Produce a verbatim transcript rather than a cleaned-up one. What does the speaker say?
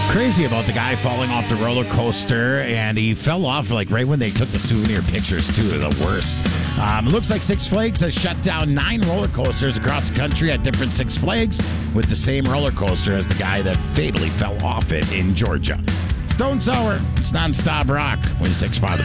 Crazy about the guy falling off the roller coaster, and he fell off like right when they took the souvenir pictures too. They're the worst. Um, it looks like Six Flags has shut down nine roller coasters across the country at different Six Flags with the same roller coaster as the guy that fatally fell off it in Georgia. Stone Sour, it's non-stop rock. one six five